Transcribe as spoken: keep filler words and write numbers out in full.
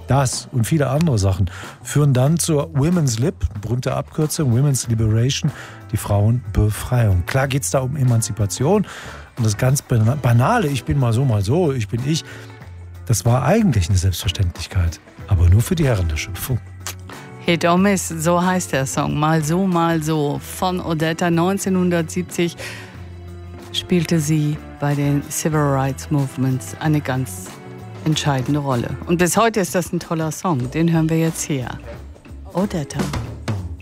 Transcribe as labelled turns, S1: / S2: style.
S1: Das und viele andere Sachen führen dann zur Women's Lib, berühmte Abkürzung, Women's Liberation, die Frauenbefreiung. Klar geht es da um Emanzipation und das ganz Banale, ich bin mal so, mal so, ich bin ich, das war eigentlich eine Selbstverständlichkeit, aber nur für die Herren der Schöpfung.
S2: Hit or Miss, so heißt der Song, mal so, mal so, von Odetta. neunzehnhundertsiebzig spielte sie bei den Civil Rights Movements eine ganz entscheidende Rolle. Und bis heute ist das ein toller Song. Den hören wir jetzt hier. Odetta.